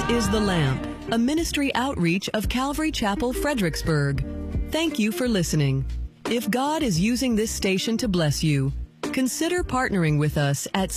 is The Lamp, a ministry outreach of Calvary Chapel, Fredericksburg. Thank you for listening. If God is using this station to bless you, consider partnering with us at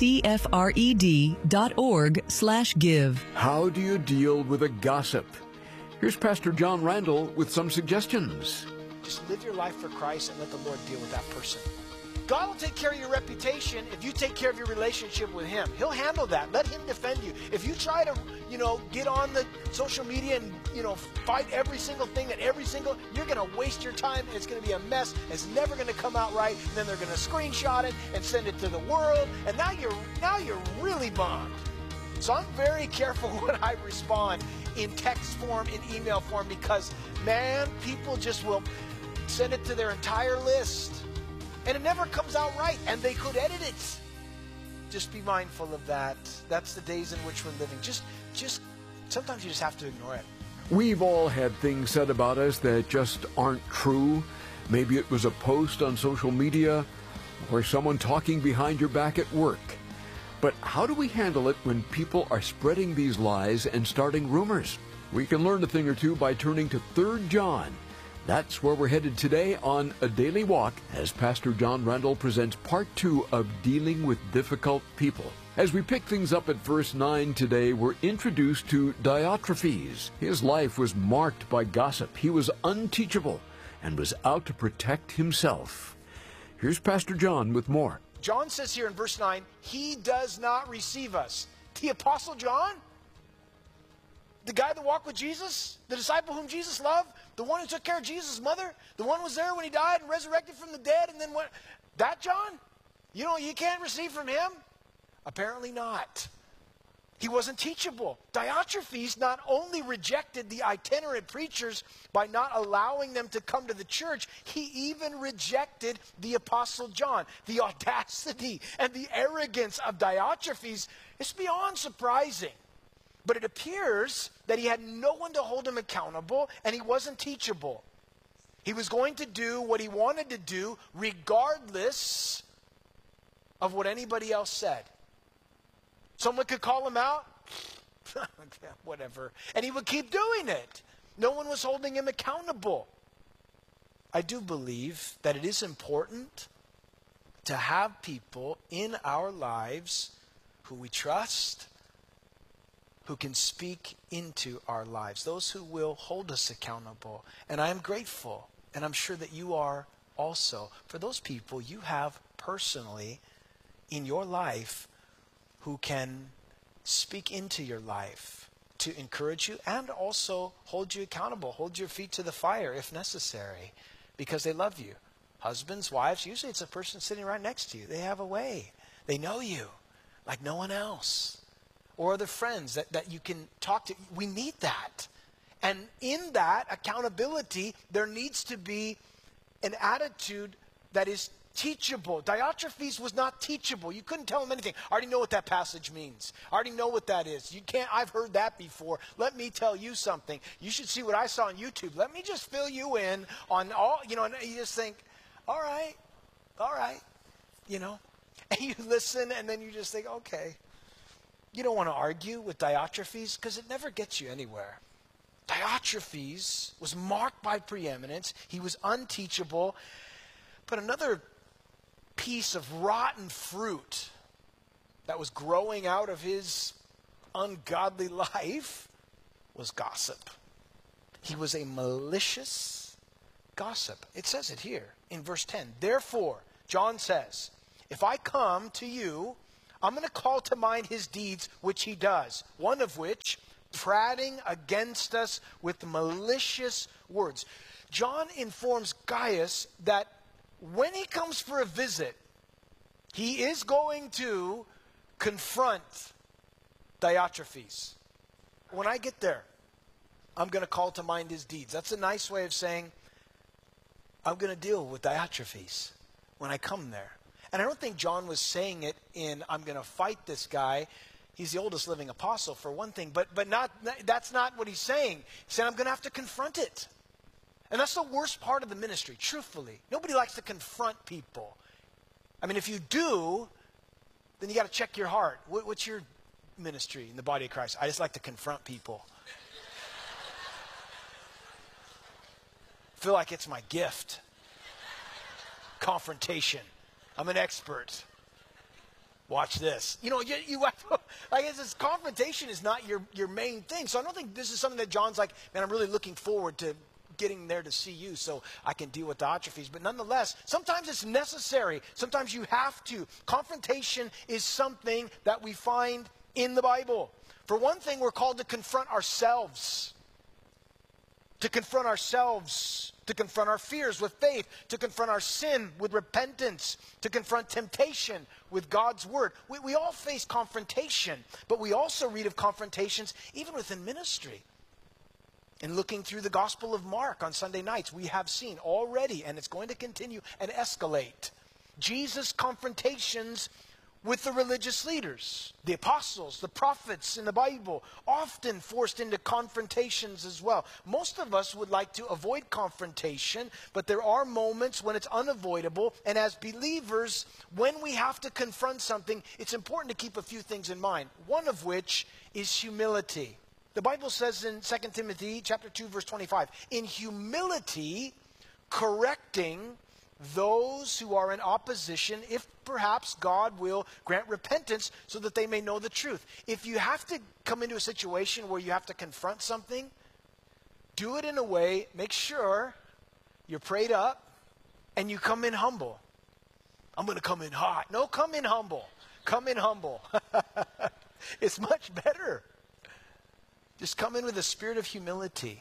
ccfred.org/give. How do you deal with a gossip? Here's Pastor John Randall with some suggestions. Just live your life for Christ and let the Lord deal with that person. God will take care of your reputation if you take care of your relationship with Him. He'll handle that. Let Him defend you. If you try to, get on the social media and, fight every single thing you're going to waste your time. It's going to be a mess. It's never going to come out right. And then they're going to screenshot it and send it to the world. And now you're really bummed. So I'm very careful when I respond in text form, in email form, because, man, people just will send it to their entire list. And it never comes out right, and they could edit it. Just be mindful of that. That's the days in which we're living. Just sometimes you just have to ignore it. We've all had things said about us that just aren't true. Maybe it was a post on social media or someone talking behind your back at work. But how do we handle it when people are spreading these lies and starting rumors? We can learn a thing or two by turning to 3 John. That's where we're headed today on A Daily Walk as Pastor John Randall presents part 2 of Dealing with Difficult People. As we pick things up at verse 9 today, we're introduced to Diotrephes. His life was marked by gossip. He was unteachable and was out to protect himself. Here's Pastor John with more. John says here in verse 9, he does not receive us. The Apostle John? The guy that walked with Jesus? The disciple whom Jesus loved? The one who took care of Jesus' mother? The one who was there when he died and resurrected from the dead and then went? That John? You can't receive from him? Apparently not. He wasn't teachable. Diotrephes not only rejected the itinerant preachers by not allowing them to come to the church, he even rejected the Apostle John. The audacity and the arrogance of Diotrephes is beyond surprising. But it appears that he had no one to hold him accountable, and he wasn't teachable. He was going to do what he wanted to do regardless of what anybody else said. Someone could call him out, whatever, and he would keep doing it. No one was holding him accountable. I do believe that it is important to have people in our lives who we trust, who can speak into our lives, those who will hold us accountable. And I am grateful, and I'm sure that you are also, for those people you have personally in your life who can speak into your life to encourage you and also hold you accountable, hold your feet to the fire if necessary, because they love you. Husbands, wives, usually it's a person sitting right next to you. They have a way. They know you like no one else. Or other friends that you can talk to. We need that. And in that accountability, there needs to be an attitude that is teachable. Diotrephes was not teachable. You couldn't tell him anything. I already know what that passage means. I already know what that is. I've heard that before. Let me tell you something. You should see what I saw on YouTube. Let me just fill you in on all, and you just think, all right, and you listen and then you just think, okay. You don't want to argue with Diotrephes because it never gets you anywhere. Diotrephes was marked by preeminence. He was unteachable. But another piece of rotten fruit that was growing out of his ungodly life was gossip. He was a malicious gossip. It says it here in verse 10. Therefore, John says, if I come to you, I'm going to call to mind his deeds, which he does. One of which, prating against us with malicious words. John informs Gaius that when he comes for a visit, he is going to confront Diotrephes. When I get there, I'm going to call to mind his deeds. That's a nice way of saying, I'm going to deal with Diotrephes when I come there. And I don't think John was saying it in, I'm going to fight this guy. He's the oldest living apostle, for one thing. But that's not what he's saying. He's saying, I'm going to have to confront it. And that's the worst part of the ministry, truthfully. Nobody likes to confront people. I mean, if you do, then you got to check your heart. What's your ministry in the body of Christ. I just like to confront people. Feel like it's my gift. Confrontation. I'm an expert. Watch this. You know, I guess this confrontation is not your main thing. So I don't think this is something that John's like, man, I'm really looking forward to getting there to see you so I can deal with the atrophies. But nonetheless, sometimes it's necessary. Sometimes you have to. Confrontation is something that we find in the Bible. For one thing, we're called to confront ourselves. To confront ourselves. To confront our fears with faith. To confront our sin with repentance. To confront temptation with God's word. We all face confrontation. But we also read of confrontations even within ministry. And looking through the Gospel of Mark on Sunday nights, we have seen already, and it's going to continue and escalate, Jesus' confrontations with the religious leaders, the apostles, the prophets in the Bible, often forced into confrontations as well. Most of us would like to avoid confrontation, but there are moments when it's unavoidable. And as believers, when we have to confront something, it's important to keep a few things in mind, one of which is humility. The Bible says in 2 Timothy chapter 2, verse 25, in humility, correcting those who are in opposition, if perhaps God will grant repentance so that they may know the truth. If you have to come into a situation where you have to confront something, do it in a way, make sure you're prayed up and you come in humble. I'm going to come in hot. No, come in humble. Come in humble. It's much better. Just come in with a spirit of humility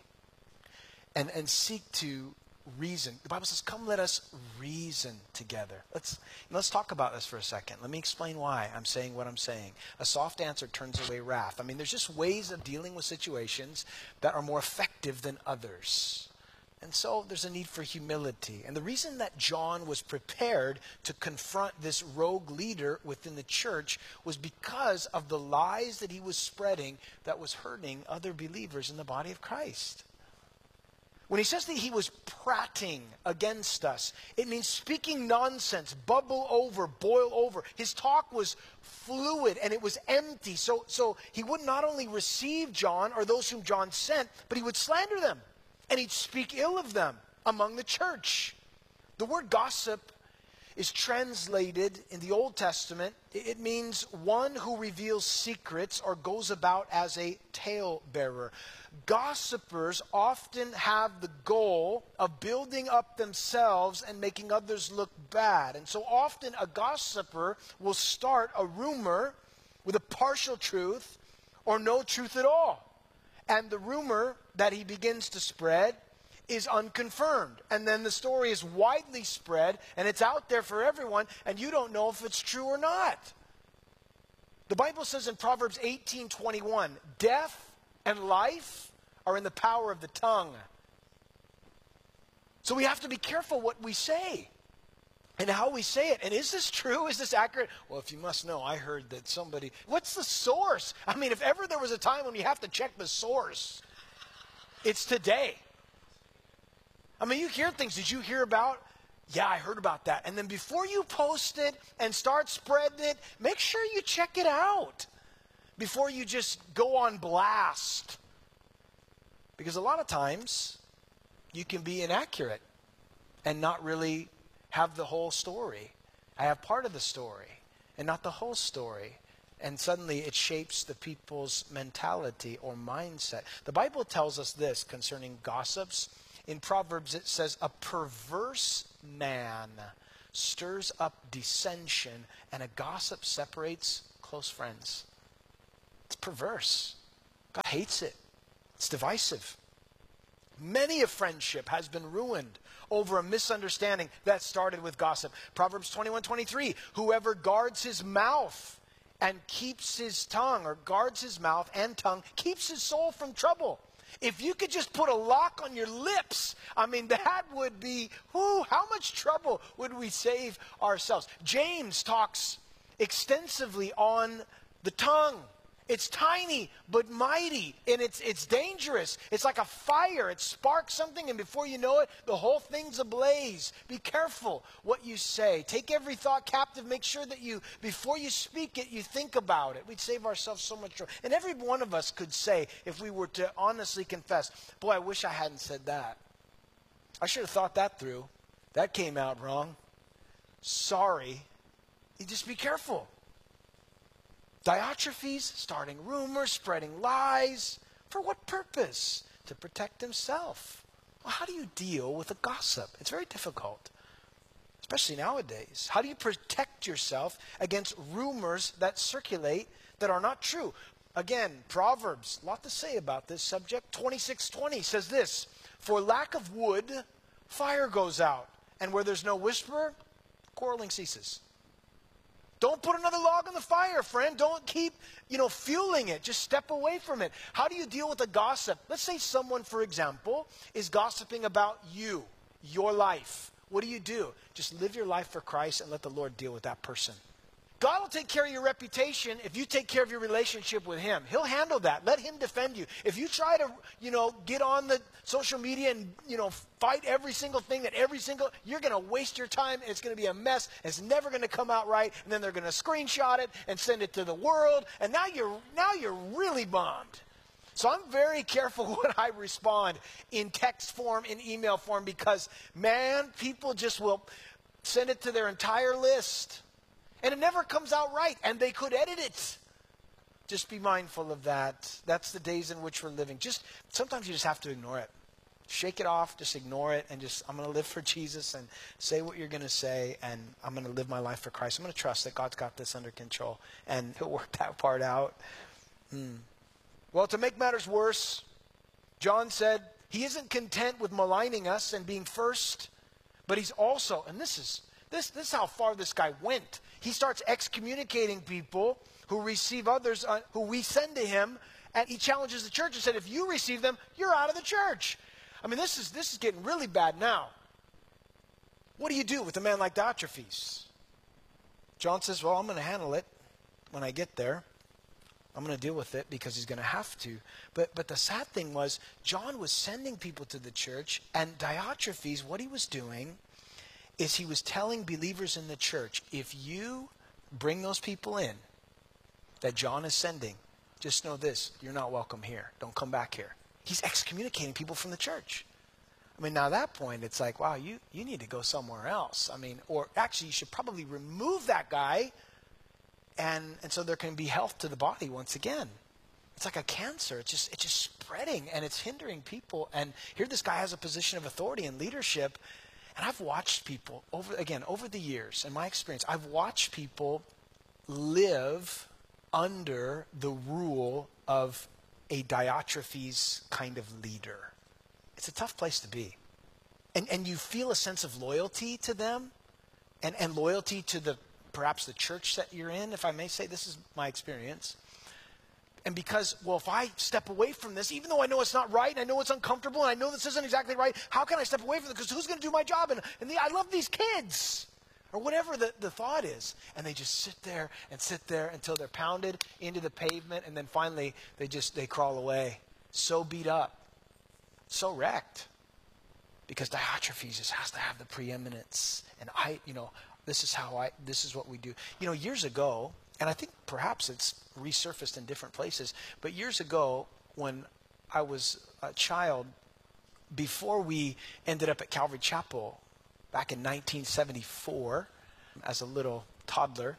and seek to reason. The Bible says, come let us reason together. Let's talk about this for a second. Let me explain why I'm saying what I'm saying. A soft answer turns away wrath. I mean, there's just ways of dealing with situations that are more effective than others. And so there's a need for humility. And the reason that John was prepared to confront this rogue leader within the church was because of the lies that he was spreading that was hurting other believers in the body of Christ. When he says that he was prating against us, it means speaking nonsense, bubble over, boil over. His talk was fluid and it was empty. So he would not only receive John or those whom John sent, but he would slander them. And he'd speak ill of them among the church. The word gossip is translated in the Old Testament. It means one who reveals secrets or goes about as a talebearer. Gossipers often have the goal of building up themselves and making others look bad. And so often a gossiper will start a rumor with a partial truth or no truth at all. And the rumor that he begins to spread is unconfirmed. And then the story is widely spread, and it's out there for everyone, and you don't know if it's true or not. The Bible says in Proverbs 18:21, death and life are in the power of the tongue. So we have to be careful what we say and how we say it. And is this true? Is this accurate? Well, if you must know, I heard that somebody... What's the source? I mean, if ever there was a time when you have to check the source, it's today. I mean, you hear things. Did you hear about? Yeah, I heard about that. And then before you post it and start spreading it, make sure you check it out before you just go on blast. Because a lot of times, you can be inaccurate and not really have the whole story. I have part of the story and not the whole story. And suddenly it shapes the people's mentality or mindset. The Bible tells us this concerning gossips. In Proverbs it says, a perverse man stirs up dissension, and a gossip separates close friends. It's perverse. God hates it. It's divisive. Many a friendship has been ruined over a misunderstanding that started with gossip. Proverbs 21:23, whoever guards his mouth and keeps his tongue, or guards his mouth and tongue, keeps his soul from trouble. If you could just put a lock on your lips, I mean, that would be, how much trouble would we save ourselves? James talks extensively on the tongue It's tiny but mighty, and it's dangerous. It's like a fire. It sparks something, and before you know it, the whole thing's ablaze. Be careful what you say. Take every thought captive. Make sure that before you speak it, you think about it. We'd save ourselves so much trouble. And every one of us could say, if we were to honestly confess, boy, I wish I hadn't said that. I should have thought that through. That came out wrong. Sorry. You just be careful. Diotrephes, starting rumors, spreading lies. For what purpose? To protect himself. Well, how do you deal with a gossip? It's very difficult, especially nowadays. How do you protect yourself against rumors that circulate that are not true? Again, Proverbs, a lot to say about this subject. 26:20 says this, for lack of wood, fire goes out, and where there's no whisperer, quarreling ceases. Don't put another log on the fire, friend. Don't keep, fueling it. Just step away from it. How do you deal with a gossip? Let's say someone, for example, is gossiping about you, your life. What do? Just live your life for Christ and let the Lord deal with that person. God will take care of your reputation if you take care of your relationship with him. He'll handle that. Let him defend you. If you try to, get on the social media and, fight every single thing you're going to waste your time. And it's going to be a mess. It's never going to come out right. And then they're going to screenshot it and send it to the world. And now you're really bummed. So I'm very careful when I respond in text form, in email form, because, man, people just will send it to their entire list. And it never comes out right, and they could edit it. Just be mindful of that. That's the days in which we're living. Sometimes you just have to ignore it. Shake it off, just ignore it, and I'm going to live for Jesus and say what you're going to say, and I'm going to live my life for Christ. I'm going to trust that God's got this under control, and he'll work that part out. Well, to make matters worse, John said he isn't content with maligning us and being first, but he's also, and this is how far this guy went. He starts excommunicating people who receive others who we send to him, and he challenges the church and said, if you receive them, you're out of the church. I mean, this is getting really bad now. What do you do with a man like Diotrephes? John says, well, I'm going to handle it when I get there. I'm going to deal with it because he's going to have to. But the sad thing was, John was sending people to the church, and Diotrephes, what he was doing is he was telling believers in the church, if you bring those people in that John is sending, just know this, you're not welcome here. Don't come back here. He's excommunicating people from the church. I mean, now at that point, it's like, wow, you need to go somewhere else. I mean, or actually, you should probably remove that guy, and so there can be health to the body once again. It's like a cancer. It's just spreading, and it's hindering people. And here this guy has a position of authority and leadership. And I've watched people, over the years, in my experience, I've watched people live under the rule of a Diotrephes kind of leader. It's a tough place to be. And you feel a sense of loyalty to them and loyalty to perhaps the church that you're in, if I may say. This is my experience. And because, well, if I step away from this, even though I know it's not right, and I know it's uncomfortable, and I know this isn't exactly right, how can I step away from it? Because who's going to do my job? And I love these kids. Or whatever the thought is. And they just sit there until they're pounded into the pavement, and then finally they crawl away. So beat up. So wrecked. Because Diotrephes just has to have the preeminence. And this is what we do. Years ago, and I think perhaps it's resurfaced in different places, but years ago when I was a child, before we ended up at Calvary Chapel back in 1974 as a little toddler,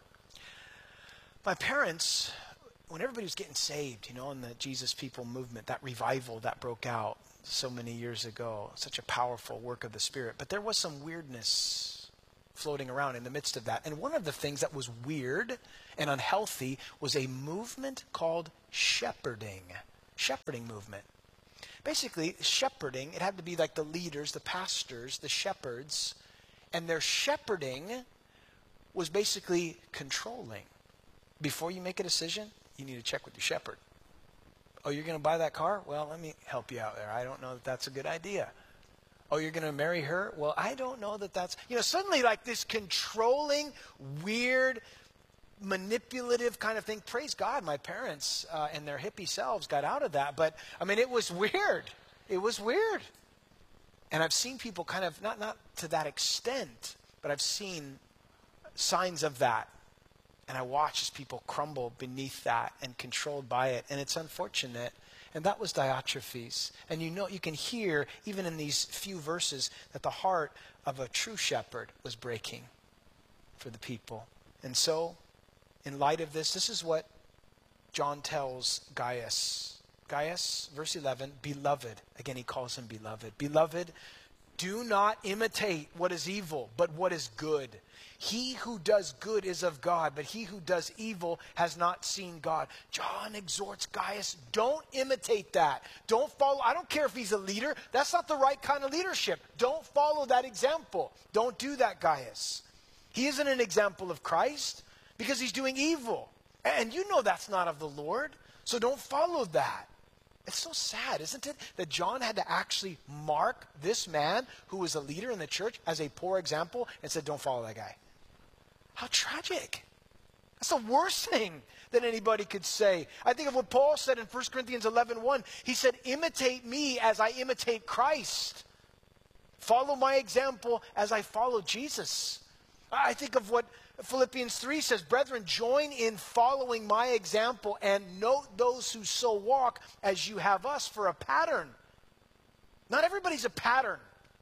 my parents, when everybody was getting saved, in the Jesus People movement, that revival that broke out so many years ago, such a powerful work of the Spirit, but there was some weirdness floating around in the midst of that. And one of the things that was weird and unhealthy was a movement called shepherding movement. Basically, shepherding, it had to be like the leaders, the pastors, the shepherds, and their shepherding was basically controlling. Before you make a decision, you need to check with your shepherd. Oh, you're going to buy that car? Well, let me help you out there. I don't know that that's a good idea. Oh, you're going to marry her? Well, I don't know that that's... suddenly like this controlling, weird manipulative kind of thing. Praise God, my parents and their hippie selves got out of that. But, I mean, it was weird. It was weird. And I've seen people kind of, not to that extent, but I've seen signs of that. And I watch as people crumble beneath that and controlled by it. And it's unfortunate. And that was Diotrephes. And you can hear, even in these few verses, that the heart of a true shepherd was breaking for the people. And so, in light of this, this is what John tells Gaius. Gaius, verse 11, beloved. Again, he calls him beloved. Beloved, do not imitate what is evil, but what is good. He who does good is of God, but he who does evil has not seen God. John exhorts Gaius, don't imitate that. Don't follow. I don't care if he's a leader. That's not the right kind of leadership. Don't follow that example. Don't do that, Gaius. He isn't an example of Christ because he's doing evil. And you know that's not of the Lord. So don't follow that. It's so sad, isn't it, that John had to actually mark this man who was a leader in the church as a poor example and said, don't follow that guy. How tragic. That's the worst thing that anybody could say. I think of what Paul said in 1 Corinthians 11:1. He said, imitate me as I imitate Christ. Follow my example as I follow Jesus. I think of what Philippians 3 says, brethren, join in following my example and note those who so walk as you have us for a pattern. Not everybody's a pattern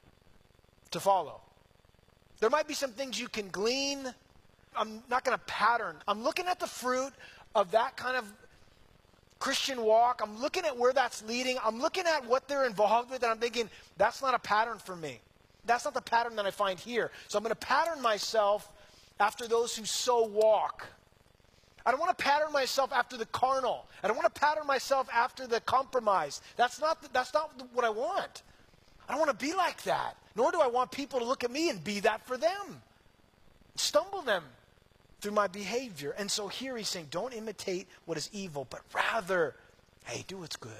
to follow. There might be some things you can glean. I'm not going to pattern. I'm looking at the fruit of that kind of Christian walk. I'm looking at where that's leading. I'm looking at what they're involved with, and I'm thinking, that's not a pattern for me. That's not the pattern that I find here. So I'm going to pattern myself after those who so walk. I don't want to pattern myself after the carnal. I don't want to pattern myself after the compromise. That's not what I want. I don't want to be like that. Nor do I want people to look at me and be that for them. Stumble them through my behavior. And so here he's saying, don't imitate what is evil, but rather, hey, do what's good.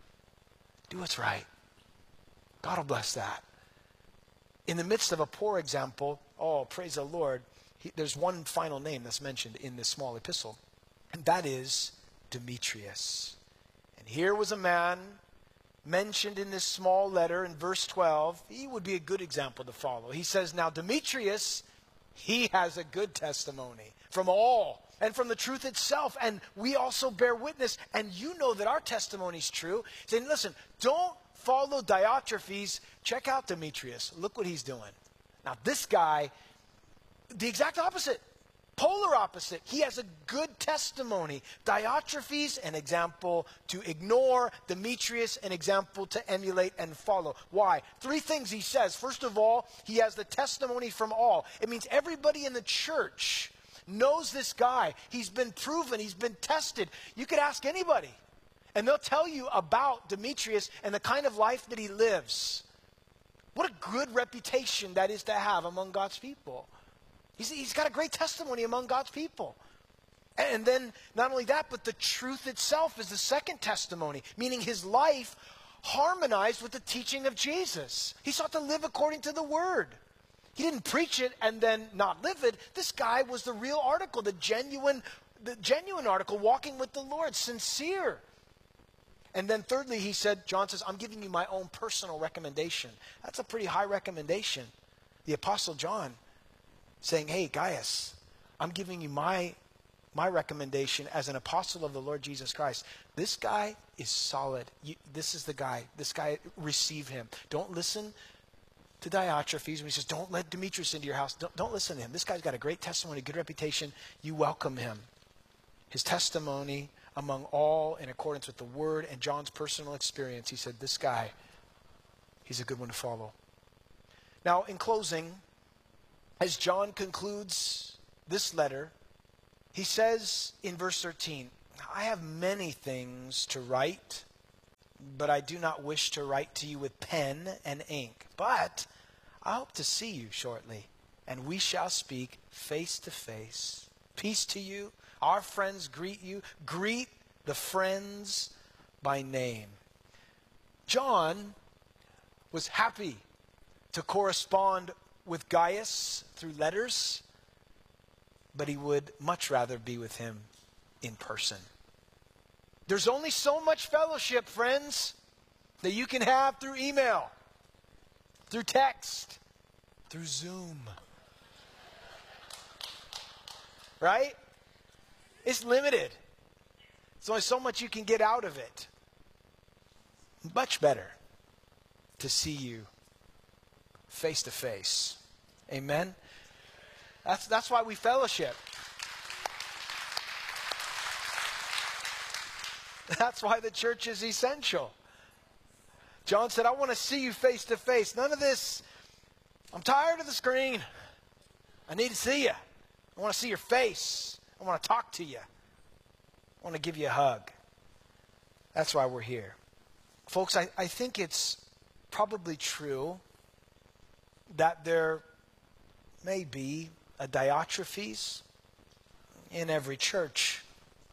Do what's right. God will bless that. In the midst of a poor example, oh, praise the Lord, there's one final name that's mentioned in this small epistle, and that is Demetrius. And here was a man mentioned in this small letter in verse 12. He would be a good example to follow. He says, now Demetrius, he has a good testimony from all and from the truth itself, and we also bear witness, and you know that our testimony is true. Saying, listen, don't follow Diotrephes. Check out Demetrius. Look what he's doing. Now this guy, the exact opposite, polar opposite. He has a good testimony. Diotrephes, an example to ignore. Demetrius, an example to emulate and follow. Why? Three things he says. First of all, he has the testimony from all. It means everybody in the church knows this guy. He's been proven. He's been tested. You could ask anybody, and they'll tell you about Demetrius and the kind of life that he lives. What a good reputation that is to have among God's people. He's got a great testimony among God's people. And then not only that, but the truth itself is the second testimony, meaning his life harmonized with the teaching of Jesus. He sought to live according to the word. He didn't preach it and then not live it. This guy was the real article, the genuine article, walking with the Lord, sincere. And then thirdly, he said, John says, I'm giving you my own personal recommendation. That's a pretty high recommendation. The Apostle John saying, hey, Gaius, I'm giving you my recommendation as an apostle of the Lord Jesus Christ. This guy is solid. This is the guy. This guy, receive him. Don't listen to Diotrephes when he says, don't let Demetrius into your house. Don't listen to him. This guy's got a great testimony, good reputation. You welcome him. His testimony among all in accordance with the word and John's personal experience. He said, this guy, he's a good one to follow. Now, in closing, as John concludes this letter, he says in verse 13, I have many things to write, but I do not wish to write to you with pen and ink. But I hope to see you shortly, and we shall speak face to face. Peace to you. Our friends greet you. Greet the friends by name. John was happy to correspond with Gaius through letters, but he would much rather be with him in person. There's only so much fellowship, friends, that you can have through email, through text, through Zoom. Right? It's limited. There's only so much you can get out of it. Much better to see you face to face. Amen? That's why we fellowship. That's why the church is essential. John said, I want to see you face to face. None of this, I'm tired of the screen. I need to see you. I want to see your face. I want to talk to you. I want to give you a hug. That's why we're here. Folks, I think it's probably true that there may be a Diotrephes in every church.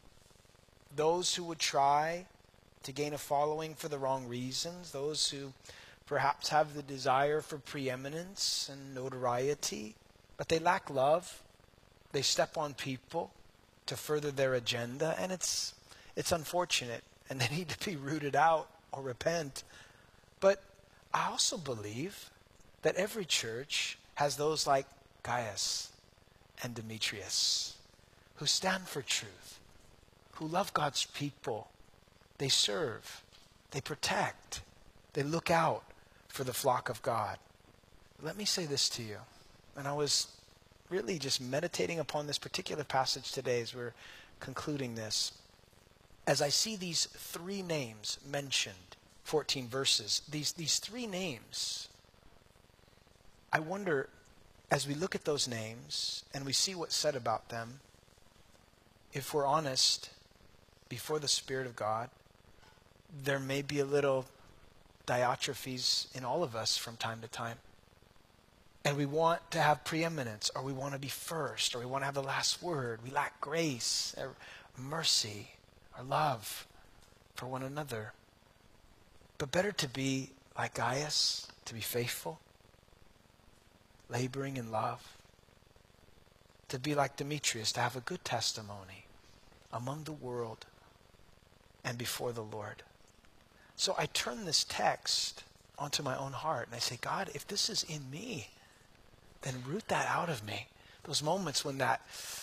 Those who would try to gain a following for the wrong reasons, those who perhaps have the desire for preeminence and notoriety, but they lack love. They step on people to further their agenda, and it's unfortunate, and they need to be rooted out or repent. But I also believe that every church has those like Gaius and Demetrius who stand for truth, who love God's people. They serve, they protect, they look out for the flock of God. Let me say this to you, and I was really just meditating upon this particular passage today as we're concluding this. As I see these three names mentioned, 14 verses, these three names, I wonder, as we look at those names and we see what's said about them, if we're honest before the Spirit of God, there may be a little Diotrephes in all of us from time to time. And we want to have preeminence, or we want to be first, or we want to have the last word. We lack grace, or mercy, or love for one another. But better to be like Gaius, to be faithful, laboring in love. To be like Demetrius, to have a good testimony among the world and before the Lord. So I turn this text onto my own heart and I say, God, if this is in me, then root that out of me. Those moments when that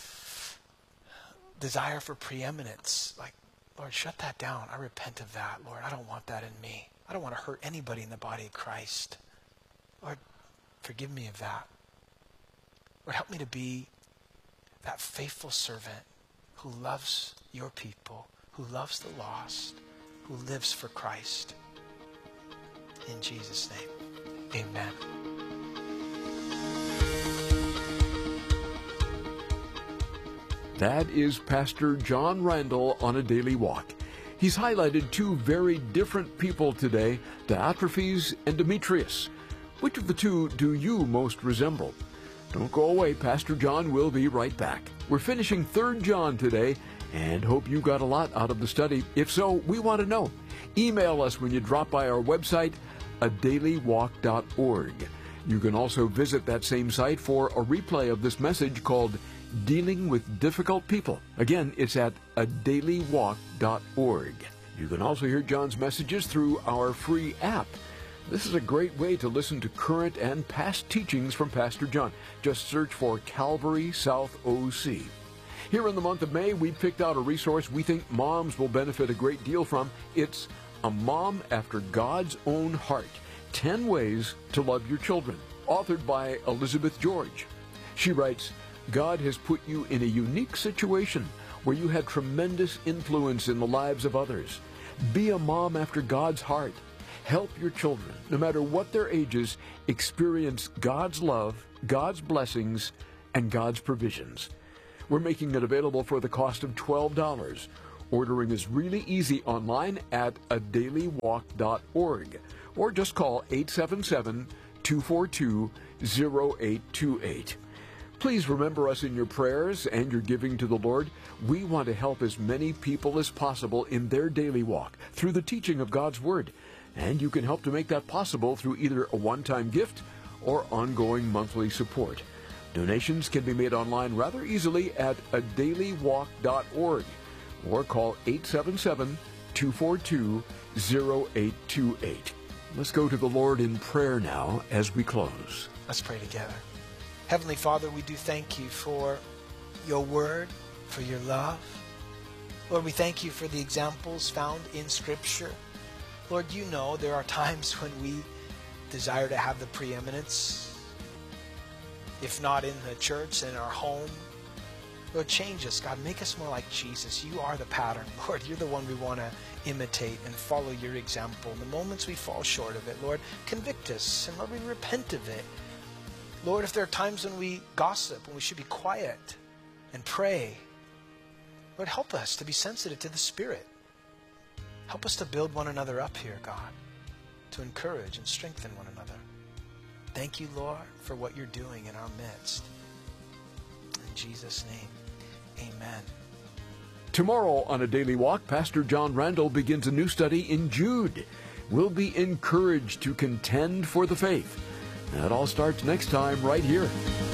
desire for preeminence, like, Lord, shut that down. I repent of that, Lord. I don't want that in me. I don't want to hurt anybody in the body of Christ. Lord, forgive me of that. Lord, help me to be that faithful servant who loves your people, who loves the lost, who lives for Christ. In Jesus' name, amen. That is Pastor John Randall on A Daily Walk. He's highlighted two very different people today, Diotrephes and Demetrius. Which of the two do you most resemble? Don't go away. Pastor John will be right back. We're finishing 3 John today and hope you got a lot out of the study. If so, we want to know. Email us when you drop by our website, adailywalk.org. You can also visit that same site for a replay of this message called Dealing with Difficult People. Again, it's at adailywalk.org. You can also hear John's messages through our free app. This is a great way to listen to current and past teachings from Pastor John. Just search for Calvary South OC. Here in the month of May, we picked out a resource we think moms will benefit a great deal from. It's A Mom After God's Own Heart, 10 Ways to Love Your Children, authored by Elizabeth George. She writes, God has put you in a unique situation where you have tremendous influence in the lives of others. Be a mom after God's heart. Help your children, no matter what their ages, experience God's love, God's blessings, and God's provisions. We're making it available for the cost of $12. Ordering is really easy online at adailywalk.org, or just call 877-242-0828. Please remember us in your prayers and your giving to the Lord. We want to help as many people as possible in their daily walk through the teaching of God's Word. And you can help to make that possible through either a one-time gift or ongoing monthly support. Donations can be made online rather easily at adailywalk.org or call 877-242-0828. Let's go to the Lord in prayer now as we close. Let's pray together. Heavenly Father, we do thank you for your word, for your love. Lord, we thank you for the examples found in Scripture. Lord, you know there are times when we desire to have the preeminence, if not in the church, in our home. Lord, change us, God. Make us more like Jesus. You are the pattern, Lord. You're the one we want to imitate and follow your example. In the moments we fall short of it, Lord, convict us, and Lord, we repent of it. Lord, if there are times when we gossip, when we should be quiet and pray, Lord, help us to be sensitive to the Spirit. Help us to build one another up here, God, to encourage and strengthen one another. Thank you, Lord, for what you're doing in our midst. In Jesus' name, amen. Tomorrow on A Daily Walk, Pastor John Randall begins a new study in Jude. We'll be encouraged to contend for the faith. That all starts next time right here